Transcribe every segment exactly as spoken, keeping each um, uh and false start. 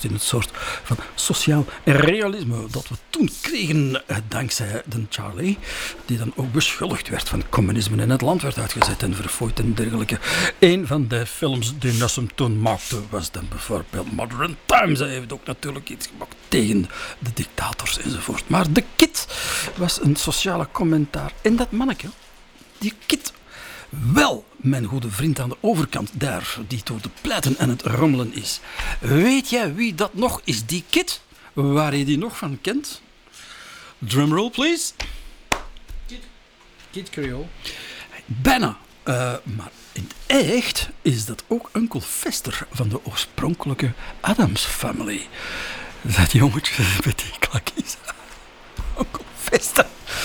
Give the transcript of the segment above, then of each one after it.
in het soort van sociaal realisme dat we toen kregen eh, dankzij de Charlie, die dan ook beschuldigd werd van communisme in het land werd uitgezet en verfooid en dergelijke. Een van de films die Nassum toen maakte was dan bijvoorbeeld Modern Times. Hij heeft ook natuurlijk iets gemaakt tegen de dictators enzovoort. Maar de Kid was een sociale commentaar. En dat manneke, die Kid, wel mijn goede vriend aan de overkant daar, die door de pleiten aan het rommelen is. Weet jij wie dat nog is, die Kid? Waar je die nog van kent? Drumroll, please. Kid, Kid Creole. Bijna. Uh, maar in het echt is dat ook Uncle Fester van de oorspronkelijke Addams Family. Dat jongetje met die klakjes. Uncle Fester.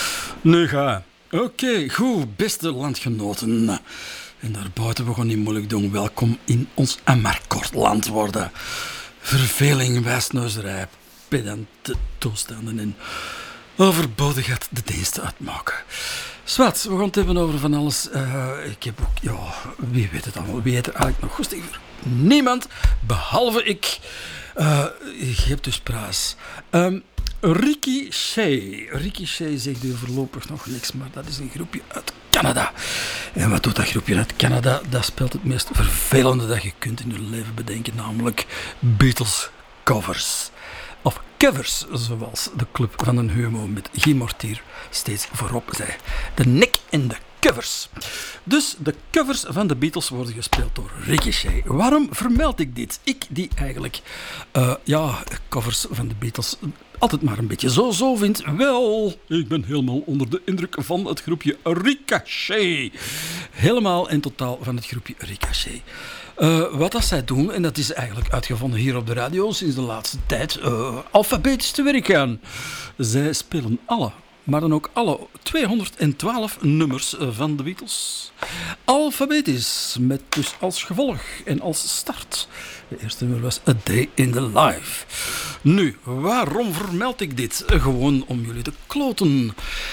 Nu ga. Oké, okay, goed, beste landgenoten. En daarbuiten, we gaan niet moeilijk doen. Welkom in ons Amarkortland worden. Verveling, wijsneuzerij, pedante toestanden en overbodigheid de diensten uitmaken. Zwat, we gaan het hebben over van alles. Uh, ik heb ook, ja, wie weet het allemaal. Wie heeft er eigenlijk nog goesting voor? Niemand, behalve ik. Uh, je hebt dus praat. Um, Ricky Shay. Ricky Shay zegt u voorlopig nog niks, maar dat is een groepje uit Canada. En wat doet dat groepje uit Canada? Dat speelt het meest vervelende dat je kunt in je leven bedenken, namelijk Beatles covers. Of covers, zoals de club van een humo met Guy Mortier steeds voorop zei. De nek en de covers. Dus de covers van de Beatles worden gespeeld door Ricky Shay. Waarom vermeld ik dit? Ik die eigenlijk, uh, ja, covers van de Beatles altijd maar een beetje zo-zo vind. Wel, ik ben helemaal onder de indruk van het groepje Ricochet. Helemaal en totaal van het groepje Ricochet. Uh, wat dat zij doen, en dat is eigenlijk uitgevonden hier op de radio sinds de laatste tijd, uh, alfabetisch te werk gaan. Zij spelen alle, maar dan ook alle tweehonderdtwaalf nummers van de Beatles. Alfabetisch, met dus als gevolg en als start. De eerste nummer was A Day in the Life. Nu, waarom vermeld ik dit? Gewoon om jullie te kloten.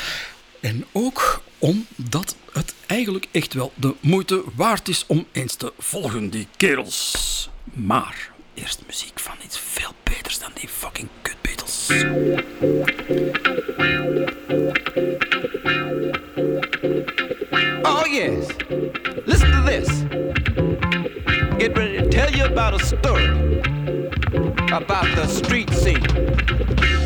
En ook omdat het eigenlijk echt wel de moeite waard is om eens te volgen, die kerels. Maar eerst muziek van iets veel beters dan die fucking kut Beatles. Oh yes, listen to this. Get ready to tell you about a story about the street scene.